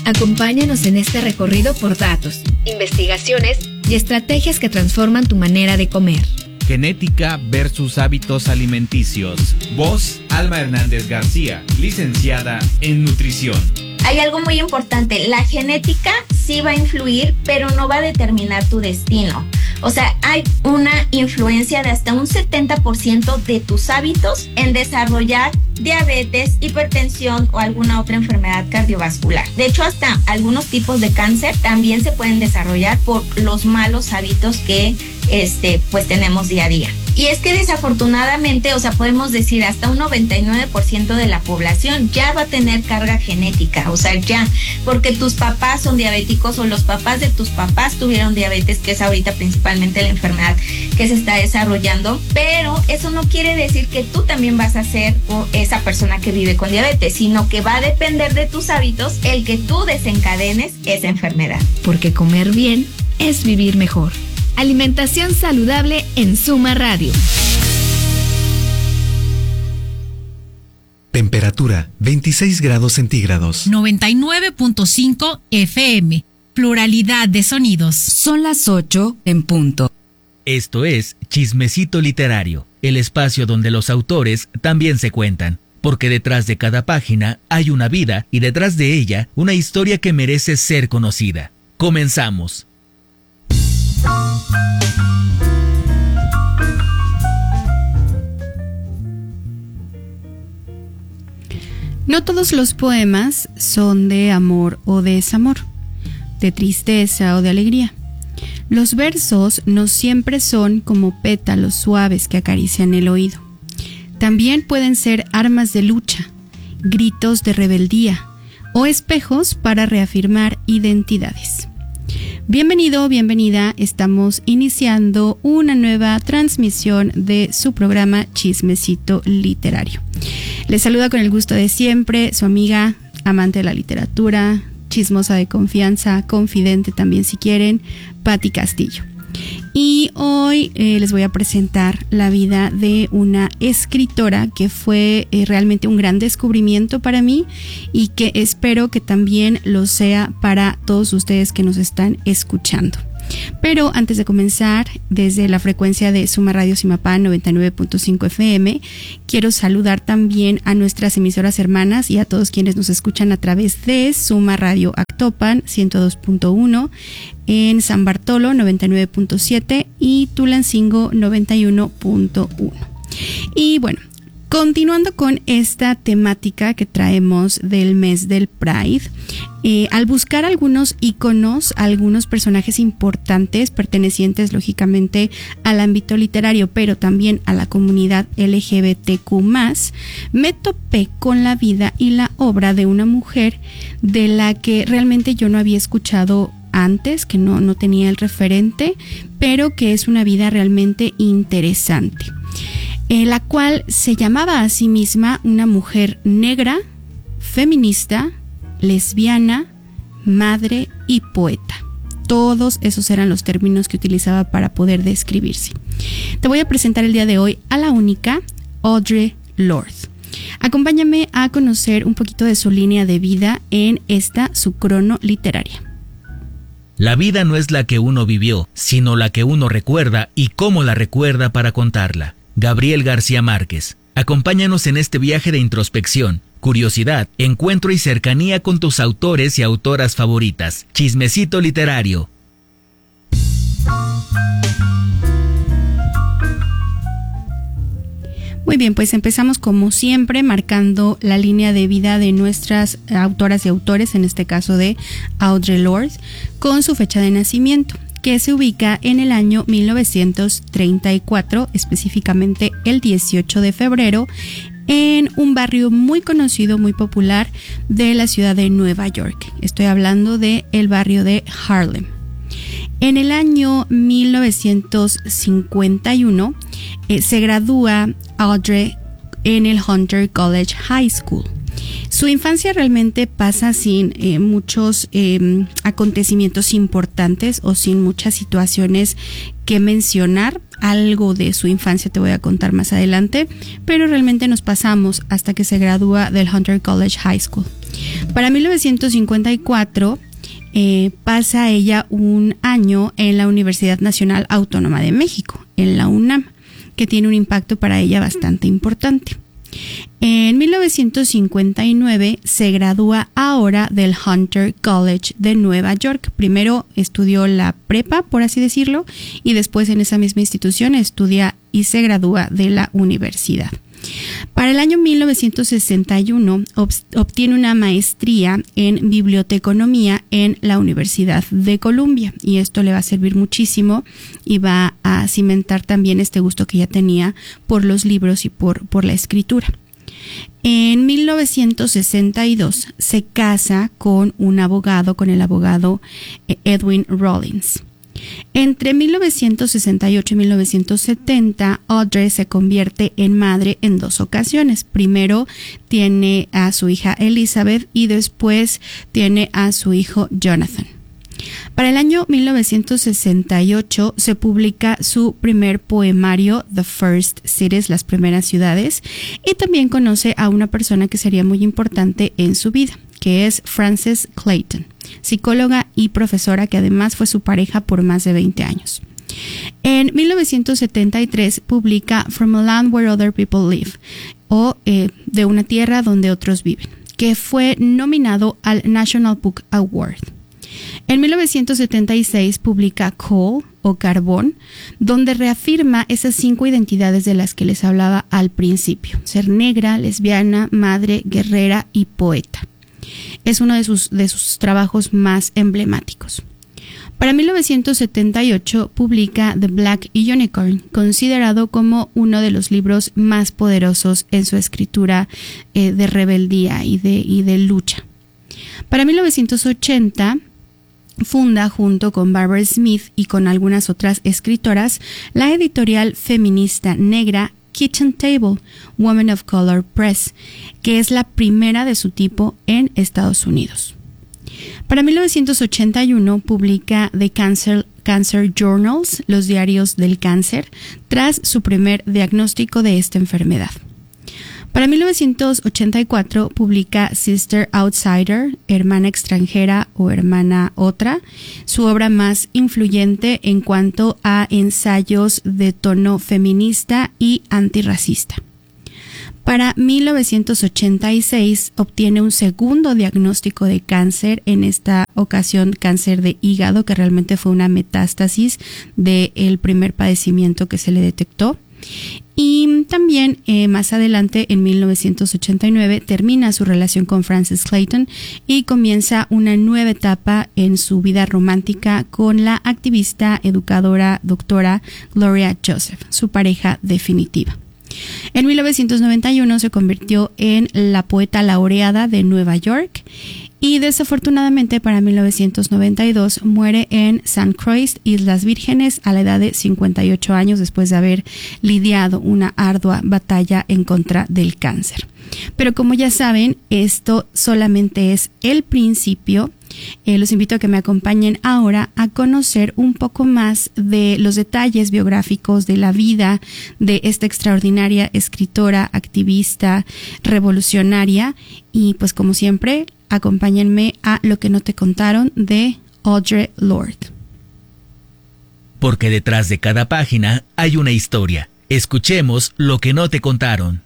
Acompáñanos en este recorrido por datos, investigaciones y estrategias que transforman tu manera de comer. Genética versus hábitos alimenticios. Voz, Alma Hernández García, licenciada en nutrición. Hay algo muy importante, la genética sí va a influir, pero no va a determinar tu destino. O sea, hay una influencia de hasta un 70% de tus hábitos en desarrollar diabetes, hipertensión o alguna otra enfermedad cardiovascular. De hecho, hasta algunos tipos de cáncer también se pueden desarrollar por los malos hábitos que pues tenemos día a día. Y es que desafortunadamente, o sea, podemos decir hasta un 99% de la población ya va a tener carga genética, o sea, ya, porque tus papás son diabéticos o los papás de tus papás tuvieron diabetes, que es ahorita principalmente la enfermedad que se está desarrollando, pero eso no quiere decir que tú también vas a ser esa persona que vive con diabetes, sino que va a depender de tus hábitos el que tú desencadenes esa enfermedad. Porque comer bien es vivir mejor. Alimentación saludable en Suma Radio. Temperatura 26 grados centígrados. 99.5 FM. Pluralidad de sonidos. Son las 8 en punto. Esto es Chismecito Literario, el espacio donde los autores también se cuentan. Porque detrás de cada página hay una vida y detrás de ella una historia que merece ser conocida. Comenzamos. No todos los poemas son de amor o de desamor, de tristeza o de alegría. Los versos no siempre son como pétalos suaves que acarician el oído. También pueden ser armas de lucha, gritos de rebeldía o espejos para reafirmar identidades. Bienvenido, bienvenida, estamos iniciando una nueva transmisión de su programa Chismecito Literario. Les saluda con el gusto de siempre su amiga, amante de la literatura, chismosa de confianza, confidente también si quieren, Patti Castillo. Y hoy les voy a presentar la vida de una escritora que fue realmente un gran descubrimiento para mí y que espero que también lo sea para todos ustedes que nos están escuchando. Pero antes de comenzar, desde la frecuencia de Suma Radio Simapán 99.5 FM, quiero saludar también a nuestras emisoras hermanas y a todos quienes nos escuchan a través de Suma Radio Actopan 102.1, en San Bartolo 99.7 y Tulancingo 91.1. Y bueno, continuando con esta temática que traemos del mes del Pride, al buscar algunos íconos, algunos personajes importantes pertenecientes lógicamente al ámbito literario, pero también a la comunidad LGBTQ+, me topé con la vida y la obra de una mujer de la que realmente yo no había escuchado antes, que no tenía el referente, pero que es una vida realmente interesante. La cual se llamaba a sí misma una mujer negra, feminista, lesbiana, madre y poeta. Todos esos eran los términos que utilizaba para poder describirse. Te voy a presentar el día de hoy a la única Audre Lorde. Acompáñame a conocer un poquito de su línea de vida en esta su crono literaria. La vida no es la que uno vivió, sino la que uno recuerda y cómo la recuerda para contarla. Gabriel García Márquez. Acompáñanos en este viaje de introspección, curiosidad, encuentro y cercanía con tus autores y autoras favoritas. Chismecito Literario. Muy bien, pues empezamos como siempre marcando la línea de vida de nuestras autoras y autores, en este caso de Audre Lorde, con su fecha de nacimiento, que se ubica en el año 1934, específicamente el 18 de febrero, en un barrio muy conocido, muy popular de la ciudad de Nueva York. Estoy hablando de el barrio de Harlem. En el año 1951 se gradúa Audre en el Hunter College High School. Su infancia realmente pasa sin muchos acontecimientos importantes o sin muchas situaciones que mencionar. Algo de su infancia te voy a contar más adelante, pero realmente nos pasamos hasta que se gradúa del Hunter College High School. Para 1954 pasa ella un año en la Universidad Nacional Autónoma de México, en la UNAM, que tiene un impacto para ella bastante importante. En 1959 se gradúa ahora del Hunter College de Nueva York. Primero estudió la prepa, por así decirlo, y después en esa misma institución estudia y se gradúa de la universidad. Para el año 1961 obtiene una maestría en biblioteconomía en la Universidad de Columbia, y esto le va a servir muchísimo y va a cimentar también este gusto que ya tenía por los libros y por la escritura. En 1962 se casa con el abogado Edwin Rollins. Entre 1968 y 1970, Audrey se convierte en madre en 2 ocasiones. Primero tiene a su hija Elizabeth y después tiene a su hijo Jonathan. Para el año 1968 se publica su primer poemario, The First Cities, las primeras ciudades, y también conoce a una persona que sería muy importante en su vida, que es Frances Clayton, psicóloga y profesora que además fue su pareja por más de 20 años. En 1973 publica From a Land Where Other People Live, o De una tierra donde otros viven, que fue nominado al National Book Award. En 1976 publica Coal, o Carbón, donde reafirma esas 5 identidades de las que les hablaba al principio: ser negra, lesbiana, madre, guerrera y poeta. Es uno de sus trabajos más emblemáticos. Para 1978 publica The Black Unicorn, considerado como uno de los libros más poderosos en su escritura de rebeldía y de lucha. Para 1980 funda, junto con Barbara Smith y con algunas otras escritoras, la editorial feminista negra Kitchen Table, Women of Color Press, que es la primera de su tipo en Estados Unidos. Para 1981 publica The Cancer Journals, los diarios del cáncer, tras su primer diagnóstico de esta enfermedad. Para 1984 publica Sister Outsider, hermana extranjera o hermana otra, su obra más influyente en cuanto a ensayos de tono feminista y antirracista. Para 1986 obtiene un segundo diagnóstico de cáncer, en esta ocasión cáncer de hígado, que realmente fue una metástasis del primer padecimiento que se le detectó. Y también más adelante, en 1989, termina su relación con Frances Clayton y comienza una nueva etapa en su vida romántica con la activista, educadora, doctora Gloria Joseph, su pareja definitiva. En 1991 se convirtió en la poeta laureada de Nueva York y desafortunadamente para 1992 muere en St. Croix, Islas Vírgenes, a la edad de 58 años, después de haber lidiado una ardua batalla en contra del cáncer. Pero como ya saben, esto solamente es el principio. Los invito a que me acompañen ahora a conocer un poco más de los detalles biográficos de la vida de esta extraordinaria escritora, activista, revolucionaria, y pues como siempre, acompáñenme a Lo que no te contaron de Audre Lorde. Porque detrás de cada página hay una historia. Escuchemos Lo que no te contaron.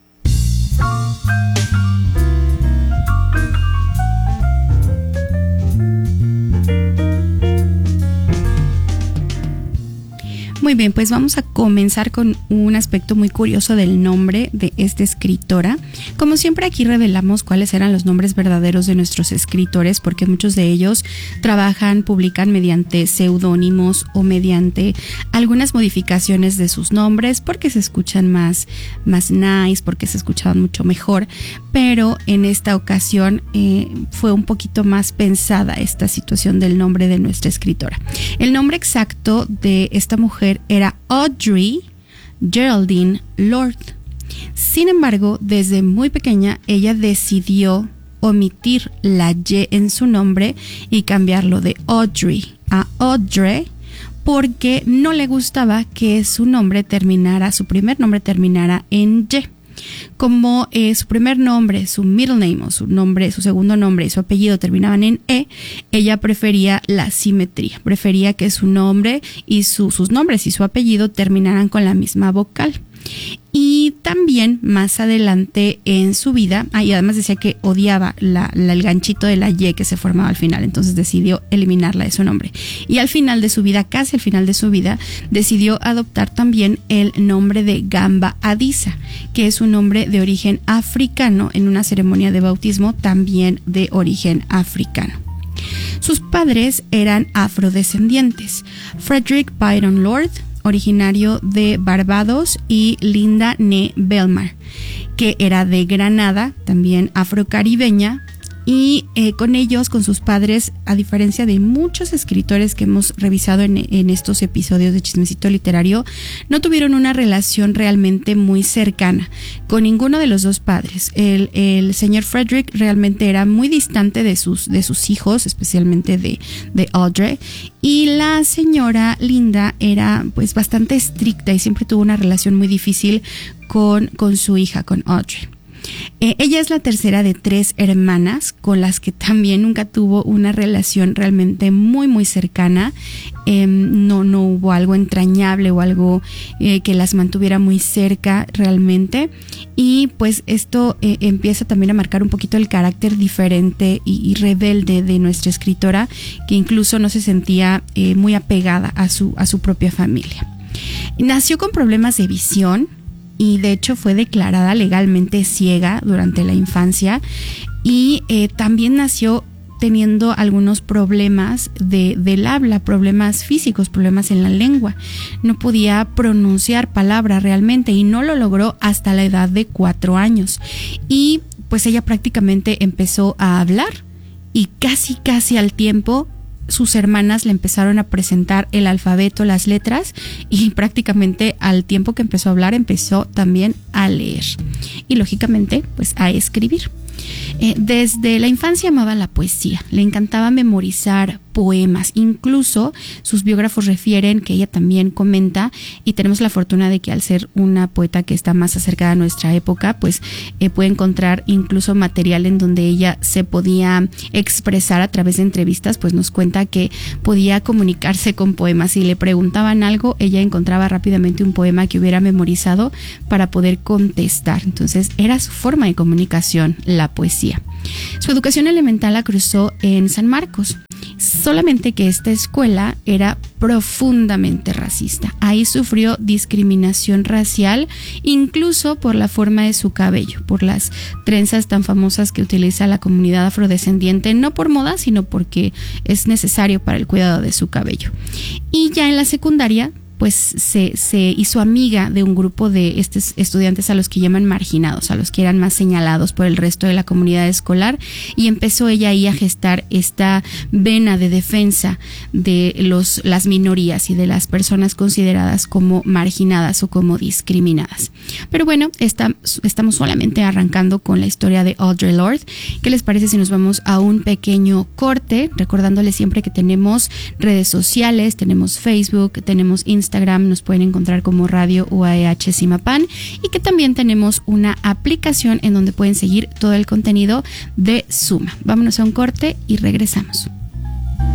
Muy bien, pues vamos a comenzar con un aspecto muy curioso del nombre de esta escritora. Como siempre, aquí revelamos cuáles eran los nombres verdaderos de nuestros escritores, porque muchos de ellos publican mediante seudónimos o mediante algunas modificaciones de sus nombres, porque se escuchan más nice, porque se escuchaban mucho mejor. Pero en esta ocasión fue un poquito más pensada esta situación del nombre de nuestra escritora. El nombre exacto de esta mujer era Audre Geraldine Lorde. Sin embargo, desde muy pequeña ella decidió omitir la Y en su nombre y cambiarlo de Audrey a Audre, porque no le gustaba que su primer nombre terminara en Y. Como su primer nombre, su middle name o su segundo nombre y su apellido terminaban en E, ella prefería la simetría, prefería que su nombre y sus nombres y su apellido terminaran con la misma vocal. Y también más adelante en su vida, y además decía que odiaba el ganchito de la Y que se formaba al final, entonces decidió eliminarla de su nombre. Y al final de su vida, casi al final de su vida, decidió adoptar también el nombre de Gamba Adisa, que es un nombre de origen africano en una ceremonia de bautismo también de origen africano. Sus padres eran afrodescendientes, Frederick Byron Lord, originario de Barbados, y Linda Nee Belmar, que era de Granada, también afrocaribeña, y con ellos, con sus padres, a diferencia de muchos escritores que hemos revisado en estos episodios de Chismecito Literario, no tuvieron una relación realmente muy cercana con ninguno de los dos padres. El señor Frederick realmente era muy distante de sus hijos, especialmente de Audrey, y la señora Linda era pues bastante estricta y siempre tuvo una relación muy difícil con su hija, con Audrey. Ella es la tercera de 3 hermanas con las que también nunca tuvo una relación realmente muy muy cercana. No hubo algo entrañable o algo que las mantuviera muy cerca realmente, y pues esto empieza también a marcar un poquito el carácter diferente y rebelde de nuestra escritora, que incluso no se sentía muy apegada a su propia familia. Nació con problemas de visión y de hecho fue declarada legalmente ciega durante la infancia, y también nació teniendo algunos problemas del habla, problemas físicos, problemas en la lengua. No podía pronunciar palabras realmente y no lo logró hasta la edad de 4 años. Y pues ella prácticamente empezó a hablar, y casi al tiempo sus hermanas le empezaron a presentar el alfabeto, las letras, y prácticamente al tiempo que empezó a hablar empezó también a leer y lógicamente pues a escribir. Desde la infancia amaba la poesía, le encantaba memorizar poemas, incluso sus biógrafos refieren que ella también comenta, y tenemos la fortuna de que al ser una poeta que está más acercada a nuestra época, pues puede encontrar incluso material en donde ella se podía expresar a través de entrevistas. Pues nos cuenta que podía comunicarse con poemas, si le preguntaban algo ella encontraba rápidamente un poema que hubiera memorizado para poder contestar. Entonces era su forma de comunicación, la poesía. Su educación elemental la cruzó en San Marcos, solamente que esta escuela era profundamente racista. Ahí sufrió discriminación racial, incluso por la forma de su cabello, por las trenzas tan famosas que utiliza la comunidad afrodescendiente, no por moda, sino porque es necesario para el cuidado de su cabello. Y ya en la secundaria pues se hizo amiga de un grupo de estudiantes a los que llaman marginados, a los que eran más señalados por el resto de la comunidad escolar, y empezó ella ahí a gestar esta vena de defensa de las minorías y de las personas consideradas como marginadas o como discriminadas. Pero bueno, estamos solamente arrancando con la historia de Audre Lorde. ¿Qué les parece si nos vamos a un pequeño corte? Recordándoles siempre que tenemos redes sociales, tenemos Facebook, tenemos Instagram, nos pueden encontrar como Radio UAEH Zimapán, y que también tenemos una aplicación en donde pueden seguir todo el contenido de Suma. Vámonos a un corte y regresamos.